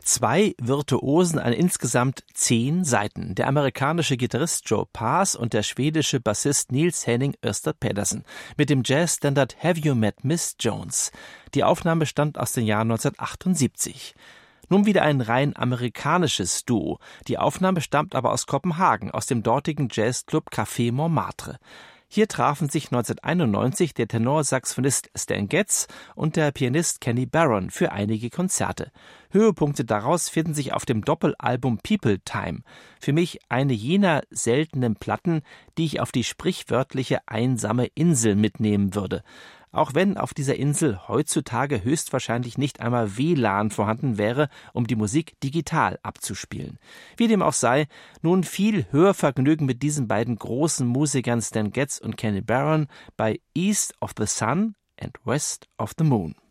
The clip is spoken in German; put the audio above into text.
Zwei Virtuosen an insgesamt 10 Seiten. Der amerikanische Gitarrist Joe Pass und der schwedische Bassist Niels Henning Ørsted Pedersen. Mit dem Jazzstandard Have You Met Miss Jones? Die Aufnahme stammt aus dem Jahr 1978. Nun wieder ein rein amerikanisches Duo. Die Aufnahme stammt aber aus Kopenhagen, aus dem dortigen Jazzclub Café Montmartre. Hier trafen sich 1991 der Tenorsaxophonist Stan Getz und der Pianist Kenny Barron für einige Konzerte. Höhepunkte daraus finden sich auf dem Doppelalbum People Time. Für mich eine jener seltenen Platten, die ich auf die sprichwörtliche einsame Insel mitnehmen würde. Auch wenn auf dieser Insel heutzutage höchstwahrscheinlich nicht einmal WLAN vorhanden wäre, um die Musik digital abzuspielen. Wie dem auch sei, nun viel Hörvergnügen mit diesen beiden großen Musikern Stan Getz und Kenny Barron bei East of the Sun and West of the Moon.